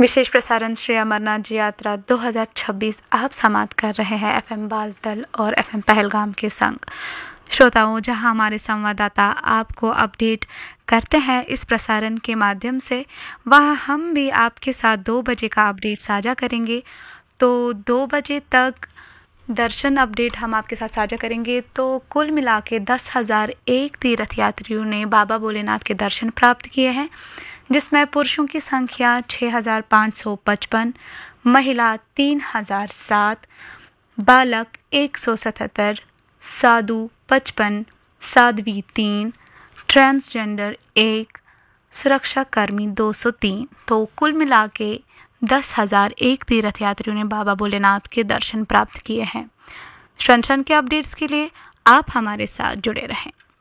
विशेष प्रसारण श्री अमरनाथ जी यात्रा 2026 आप समाप्त कर रहे हैं एफएम बालतल और एफएम पहलगाम के संग। श्रोताओं, जहां हमारे संवाददाता आपको अपडेट करते हैं इस प्रसारण के माध्यम से, वहां हम भी आपके साथ 2 बजे का अपडेट साझा करेंगे। तो 2 बजे तक दर्शन अपडेट हम आपके साथ साझा करेंगे। तो कुल मिला के 10,001 तीर्थ यात्रियों ने बाबा भोलेनाथ के दर्शन प्राप्त किए हैं, जिसमें पुरुषों की संख्या 6,555, महिला 3,007, बालक 177, साधु 55, साध्वी 3, ट्रांसजेंडर 1, सुरक्षाकर्मी 203। तो कुल मिला के 10,001 तीर्थ यात्रियों ने बाबा भोलेनाथ के दर्शन प्राप्त किए हैं। क्षण क्षण के अपडेट्स के लिए आप हमारे साथ जुड़े रहें।